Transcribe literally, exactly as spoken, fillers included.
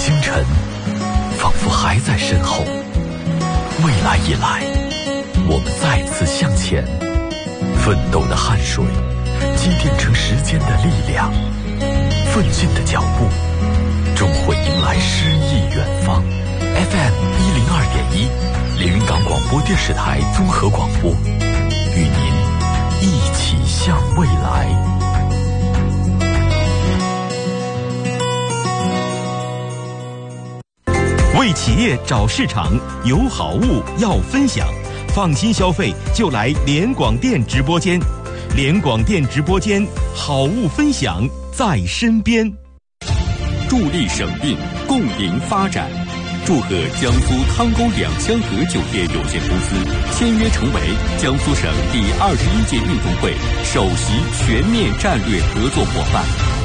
星辰仿佛还在身后，未来已来，我们再次向前，奋斗的汗水积淀成时间的力量，奋进的脚步终会迎来诗意远方。 F M 一零二点一，连云港广播电视台综合广播，与您一起向未来。 为企业找市场，有好物要分享，放心消费就来联广电直播间。联广电直播间，好物分享在身边。 助力省运，共赢发展。祝贺江苏汤沟两香河酒店有限公司签约成为江苏省第二十一届运动会首席全面战略合作伙伴。